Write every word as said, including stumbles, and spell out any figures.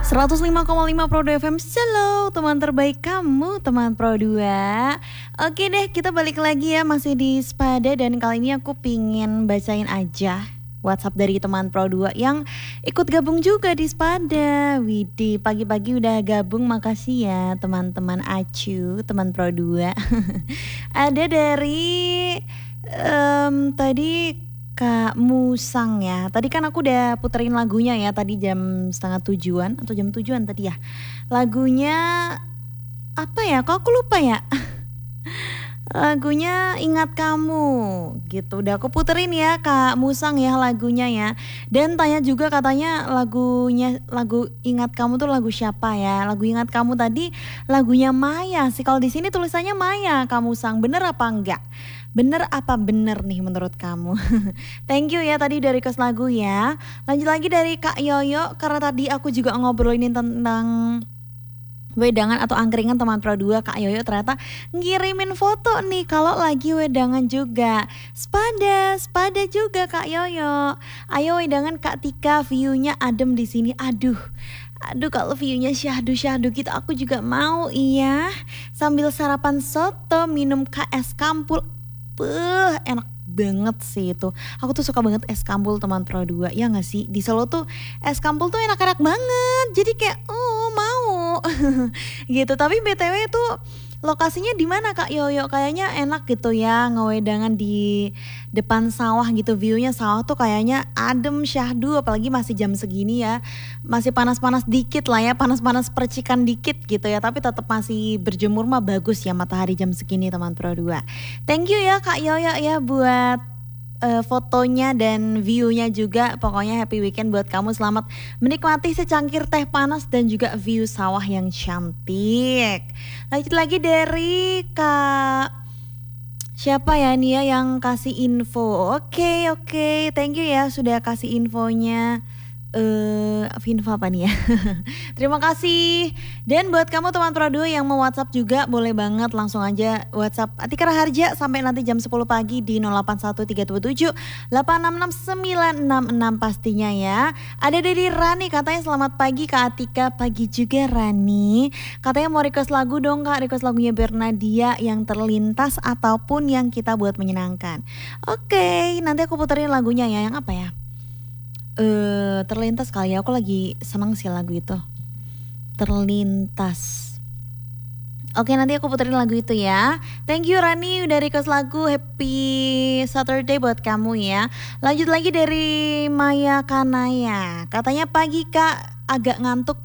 seratus lima koma lima Pro dua F M, selalu teman terbaik kamu, teman Pro dua. Oke deh, kita balik lagi ya, masih di Spada. Dan kali ini aku pingin bacain aja WhatsApp dari teman Pro dua yang ikut gabung juga di Spada. Widih, pagi-pagi udah gabung, makasih ya teman-teman Acu, teman Pro dua. Ada dari um, tadi Kak Musang ya. Tadi kan aku udah puterin lagunya ya, tadi jam setengah tujuan atau jam tujuan tadi ya. Lagunya apa ya? Kok aku lupa ya? Lagunya Ingat Kamu gitu. Udah aku puterin ya Kak Musang ya lagunya ya. Dan tanya juga katanya lagunya, lagu Ingat Kamu tuh lagu siapa ya? Lagu Ingat Kamu tadi lagunya Maya sih. Kalau di sini tulisannya Maya Kak Musang. Bener apa enggak? Bener apa bener nih menurut kamu? Thank you ya tadi dari request lagu ya. Lanjut lagi dari Kak Yoyo, karena tadi aku juga ngobrolin tentang wedangan atau angkringan teman Pro dua. Kak Yoyo ternyata ngirimin foto nih kalau lagi wedangan juga. Spada, Spada juga Kak Yoyo. Ayo wedangan Kak Tika, view-nya adem di sini. Aduh. Aduh, kalau view-nya syahdu-syahdu gitu aku juga mau iya. Sambil sarapan soto, minum K S Kampul. Beuh, enak banget sih itu. Aku tuh suka banget es kampul teman Pro dua. Ya gak sih? Di Solo tuh es kampul tuh enak-enak banget. Jadi kayak oh mau gitu. Tapi B T W itu lokasinya di mana Kak Yoyo? Kayaknya enak gitu ya, ngewedangan di depan sawah gitu. Viewnya sawah tuh kayaknya adem syahdu, apalagi masih jam segini ya. Masih panas-panas dikit lah ya, panas-panas percikan dikit gitu ya. Tapi tetap masih berjemur mah bagus ya matahari jam segini teman Pro dua. Thank you ya Kak Yoyo ya buat uh, fotonya dan viewnya juga. Pokoknya happy weekend buat kamu. Selamat menikmati secangkir teh panas dan juga view sawah yang cantik. Lanjut lagi dari Kak siapa ya Nia yang kasih info. Oke oke, thank you ya sudah kasih infonya. Uh, info apa nih ya? Terima kasih. Dan buat kamu teman Pro dua yang mau WhatsApp juga boleh banget, langsung aja WhatsApp Atika Raharja sampai nanti jam sepuluh pagi di nol delapan satu tiga dua tujuh delapan enam enam sembilan enam enam pastinya ya. Ada dari Rani katanya selamat pagi Kak Atika. Pagi juga Rani. Katanya mau request lagu dong Kak, request lagunya Bernadia yang terlintas ataupun yang kita buat menyenangkan. Oke, nanti aku puterin lagunya ya. Yang apa ya? Uh, terlintas kali ya, aku lagi seneng sih lagu itu, terlintas. Oke, nanti aku puterin lagu itu ya. Thank you Rani udah request lagu. Happy Saturday buat kamu ya. Lanjut lagi dari Maya Kanaya, katanya pagi Kak agak ngantuk